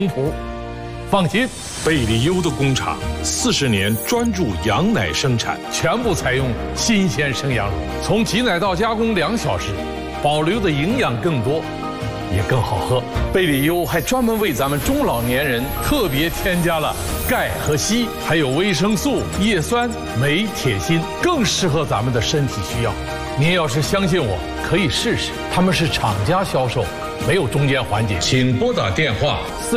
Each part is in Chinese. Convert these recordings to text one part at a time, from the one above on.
谱。放心，贝利优的工厂40年专注羊奶生产，全部采用新鲜生羊乳，从挤奶到加工2小时，保留的营养更多，也更好喝。贝利优还专门为咱们中老年人特别添加了钙和硒，还有维生素、叶酸、镁、铁、锌，更适合咱们的身体需要。您要是相信我，可以试试。他们是厂家销售，没有中间环节。请拨打电话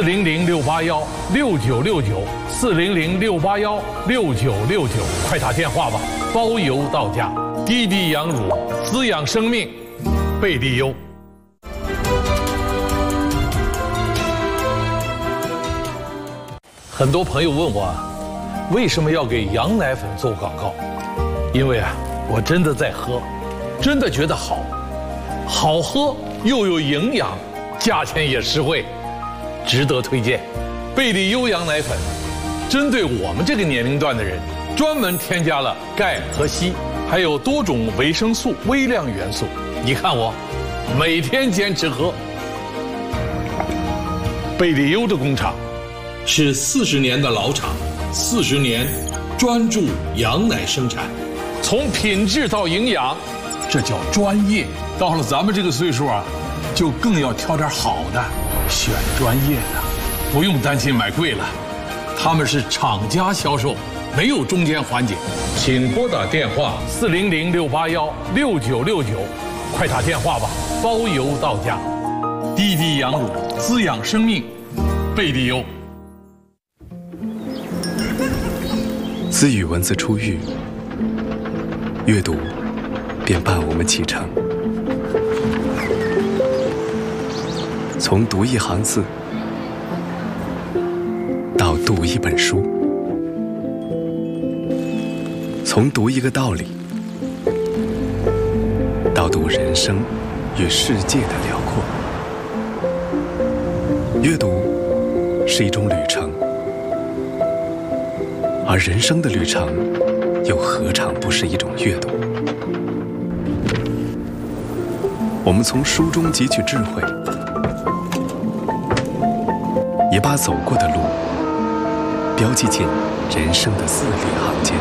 400-681-6969，400-681-6969，快打电话吧，包邮到家。滴滴羊乳，滋养生命，贝利优。很多朋友问我，为什么要给羊奶粉做广告？因为我真的在喝，真的觉得好喝又有营养，价钱也实惠，值得推荐。贝利优羊奶粉针对我们这个年龄段的人，专门添加了钙和硒，还有多种维生素、微量元素。你看我每天坚持喝。贝利优的工厂是40年的老厂，40年专注羊奶生产，从品质到营养，这叫专业。到了咱们这个岁数就更要挑点好的，选专业的，不用担心买贵了。他们是厂家销售，没有中间环节。请拨打电话400-681-6969，快打电话吧，包邮到家。滴滴羊乳，滋养生命，贝利优。 自与文字初遇，阅读便伴我们启程。从读一行字到读一本书，从读一个道理到读人生与世界的辽阔。阅读是一种旅程，而人生的旅程又何尝不是一种阅读？我们从书中汲取智慧，也把走过的路标记进人生的字里行间。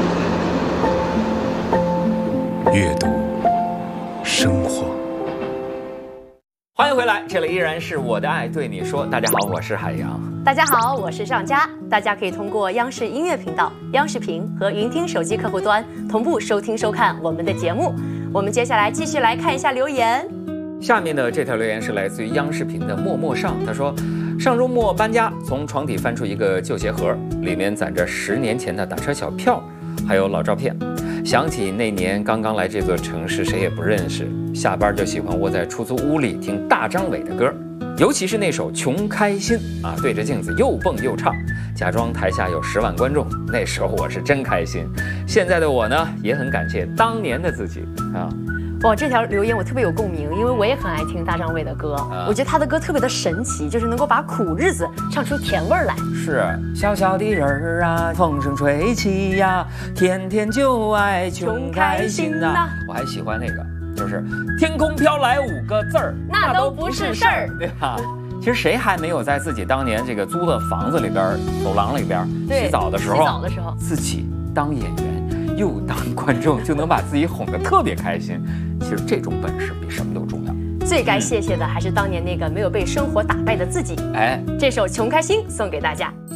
阅读，生活。 欢迎回来，这里依然是我的爱对你说。大家好，我是海洋。 大家好，我是上佳。大家可以通过央视音乐频道、央视频和云听手机客户端同步收听收看我们的节目。我们接下来继续来看一下留言。 下面的这条留言是来自于央视频的默默上，他说：上周末搬家，从床底翻出一个旧鞋盒，里面攒着10年前的打车小票，还有老照片。想起那年刚刚来这座城市，谁也不认识，下班就喜欢窝在出租屋里听大张伟的歌，尤其是那首《穷开心》啊，对着镜子又蹦又唱，假装台下有10万观众，那时候我是真开心。现在的我呢，也很感谢当年的自己啊。 哇，这条留言我特别有共鸣，因为我也很爱听大张伟的歌，我觉得他的歌特别的神奇，就是能够把苦日子唱出甜味儿来。 是小小的人儿啊，风声吹起呀，天天就爱穷开心呐。我还喜欢那个，就是天空飘来5个字儿， 那都不是事儿， 对吧？其实谁还没有在自己当年这个租的房子里边、走廊里边洗澡的时候，自己当演员又当观众，就能把自己哄得特别开心。其实这种本事比什么都重要。 最该谢谢的还是当年那个没有被生活打败的自己。哎，这首《穷开心》送给大家。